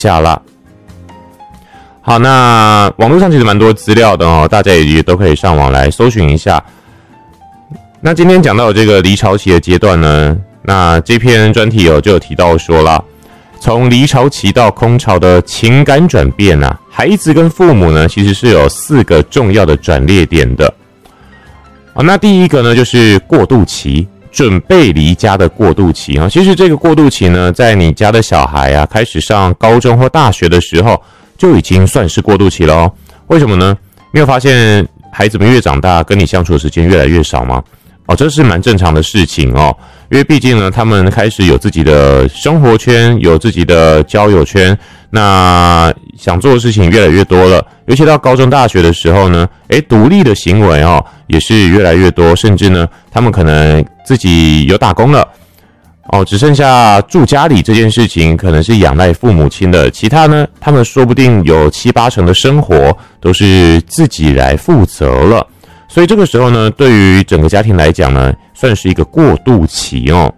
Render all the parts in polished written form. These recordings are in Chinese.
下啦。好，那网络上其实蛮多资料的哦，大家也都可以上网来搜寻一下。那今天讲到这个离巢期的阶段呢，那这篇专题就有提到说啦，从离巢期到空巢的情感转变啊，孩子跟父母呢其实是有4个重要的转捩点的。那第一个呢就是过渡期，准备离家的过渡期啊。其实这个过渡期呢，在你家的小孩啊开始上高中或大学的时候，就已经算是过渡期了哦。为什么呢？你有发现孩子们越长大，跟你相处的时间越来越少吗？这是蛮正常的事情哦，因为毕竟呢，他们开始有自己的生活圈，有自己的交友圈，那想做的事情越来越多了。尤其到高中、大学的时候呢，独立的行为也是越来越多，甚至呢，他们可能自己有打工了，只剩下住家里这件事情可能是仰赖父母亲的，其他呢，他们说不定有7、8成的生活都是自己来负责了。所以这个时候呢，对于整个家庭来讲呢，算是一个过渡期哦。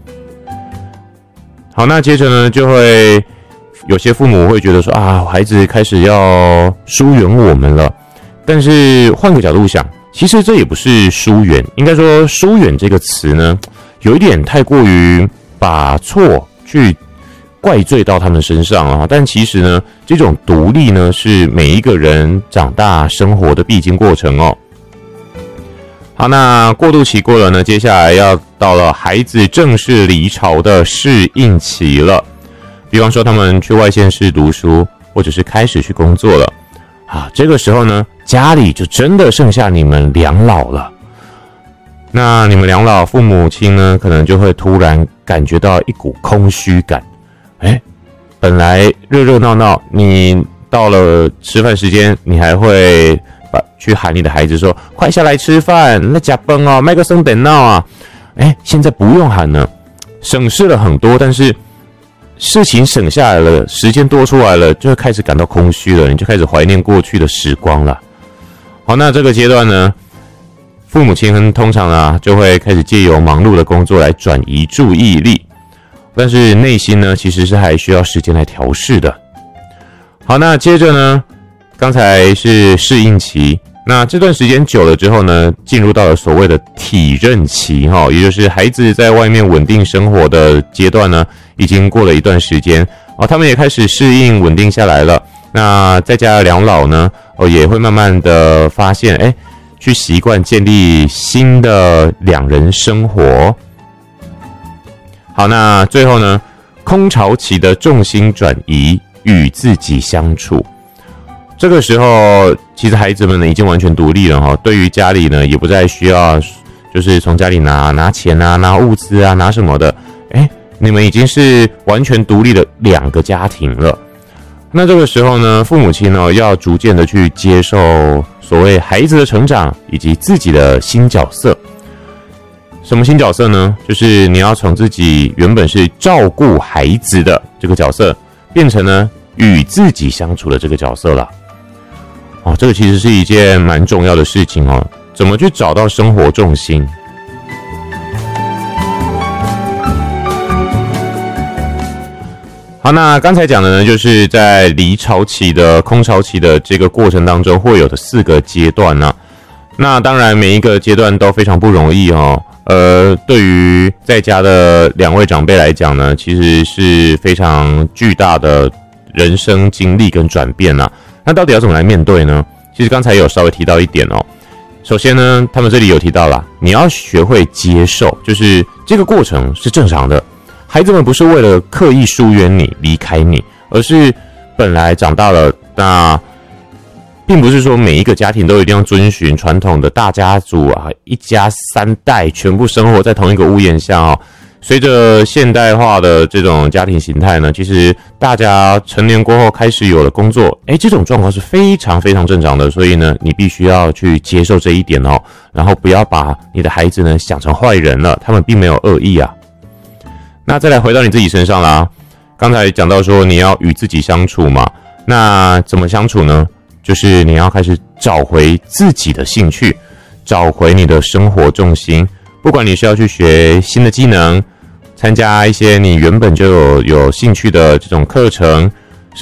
好，那接着呢，就会有些父母会觉得说孩子开始要疏远我们了。但是换个角度想，其实这也不是疏远，应该说疏远这个词呢，有一点太过于把错去怪罪到他们身上啊。但其实呢，这种独立呢，是每一个人长大生活的必经过程哦。好，那过渡期过了呢，接下来要到了孩子正式离巢的适应期了。比方说他们去外县市读书，或者是开始去工作了。这个时候呢，家里就真的剩下你们两老了。那你们两老父母亲呢，可能就会突然感觉到一股空虚感。本来热热闹闹，你到了吃饭时间，你还会去喊你的孩子说快下来吃饭，那吃饭哦，卖个生等闹啊。现在不用喊了，省事了很多，但是事情省下来了，时间多出来了，就会开始感到空虚了，你就开始怀念过去的时光了。好，那这个阶段呢，父母亲通常就会开始借由忙碌的工作来转移注意力，但是内心呢其实是还需要时间来调试的。好，那接着呢，刚才是适应期，那这段时间久了之后呢，进入到了所谓的体认期也就是孩子在外面稳定生活的阶段呢，已经过了一段时间他们也开始适应稳定下来了。那在家的两老呢也会慢慢的发现去习惯建立新的两人生活。好，那最后呢，空巢期的重心转移，与自己相处。这个时候其实孩子们呢已经完全独立了对于家里呢也不再需要就是从家里拿钱拿物资拿什么的。你们已经是完全独立的2个家庭了。那这个时候呢，父母亲要逐渐的去接受所谓孩子的成长以及自己的新角色。什么新角色呢？就是你要从自己原本是照顾孩子的这个角色，变成呢与自己相处的这个角色了。这个其实是一件蛮重要的事情怎么去找到生活重心？好，那刚才讲的呢，就是在离巢期的空巢期的这个过程当中会有的4个阶段呢。那当然每一个阶段都非常不容易对于在家的2位长辈来讲呢，其实是非常巨大的人生经历跟转变啊。那到底要怎么来面对呢？其实刚才有稍微提到一点首先呢，他们这里有提到啦，你要学会接受，就是这个过程是正常的。孩子们不是为了刻意疏远你、离开你，而是本来长大了，那并不是说每一个家庭都一定要遵循传统的大家族一家3代全部生活在同一个屋檐下随着现代化的这种家庭形态呢，其实大家成年过后开始有了工作，这种状况是非常非常正常的，所以呢，你必须要去接受这一点然后不要把你的孩子呢想成坏人了，他们并没有恶意啊。那再来回到你自己身上啦，刚才讲到说你要与自己相处嘛，那怎么相处呢？就是你要开始找回自己的兴趣，找回你的生活重心，不管你是要去学新的技能，参加一些你原本就有兴趣的这种课程，